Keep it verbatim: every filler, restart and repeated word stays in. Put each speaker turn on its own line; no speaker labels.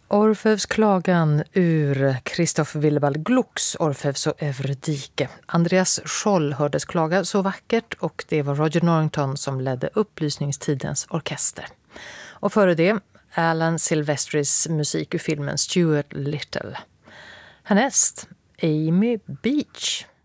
Orfeus klagan ur Christoph Willibald Glucks Orfeus och Eurydike. Andreas Scholl hördes klaga så vackert och det var Roger Norrington som ledde upplysningstidens orkester. Och före det Alan Silvestris musik ur filmen Stuart Little. Härnäst Amy Beach.